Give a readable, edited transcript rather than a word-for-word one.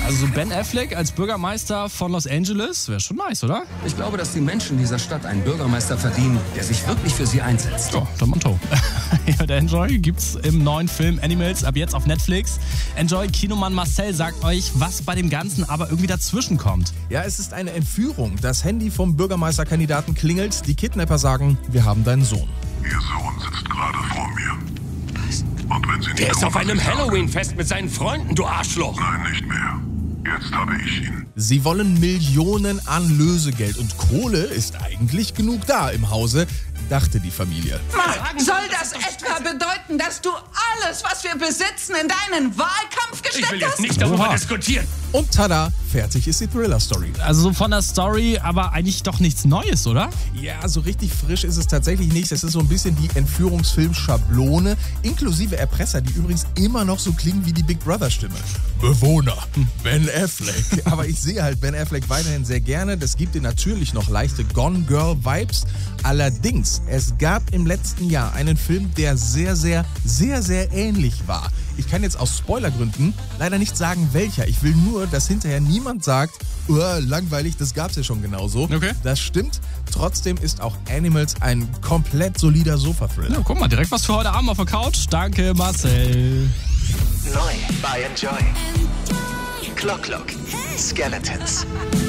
Also Ben Affleck als Bürgermeister von Los Angeles wäre schon nice, oder? Ich glaube, dass die Menschen dieser Stadt einen Bürgermeister verdienen, der sich wirklich für sie einsetzt. Ja, der Motto. Ja, der Enjoy gibt's im neuen Film Animals ab jetzt auf Netflix. Enjoy Kinomann Marcel sagt euch, was bei dem Ganzen aber irgendwie dazwischen kommt. Ja, es ist eine Entführung. Das Handy vom Bürgermeisterkandidaten klingelt. Die Kidnapper sagen, wir haben deinen Sohn. Ihr Sohn sitzt gerade vor mir. Und wenn Sie nicht Der ist tun, auf was einem ich sage- Halloween-Fest mit seinen Freunden, du Arschloch. Nein, nicht mehr. Jetzt habe ich ihn. Sie wollen Millionen an Lösegeld und Kohle ist eigentlich genug da im Hause, dachte die Familie. Soll das etwa bedeuten, dass du alles, was wir besitzen, in deinen Wahlkampf Ich will gesteckt jetzt hast? nicht darüber Oha. diskutieren. Und tada, fertig ist die Thriller-Story. Also so von der Story, aber eigentlich doch nichts Neues, oder? Ja, so richtig frisch ist es tatsächlich nicht. Das ist so ein bisschen die Entführungsfilm-Schablone, inklusive Erpresser, die übrigens immer noch so klingen wie die Big Brother-Stimme. Bewohner, Ben Affleck. Aber ich sehe halt Ben Affleck weiterhin sehr gerne. Das gibt dir natürlich noch leichte Gone Girl-Vibes. Allerdings, es gab im letzten Jahr einen Film, der sehr, sehr, sehr, sehr ähnlich war. Ich kann jetzt aus Spoilergründen leider nicht sagen, welcher. Ich will nur, dass hinterher niemand sagt, langweilig, das gab's ja schon genauso. Okay. Das stimmt. Trotzdem ist auch Animals ein komplett solider Sofa-Thriller. Ja, guck mal, direkt was für heute Abend auf der Couch. Danke, Marcel. Neu bei Enjoy. Clock Skeletons.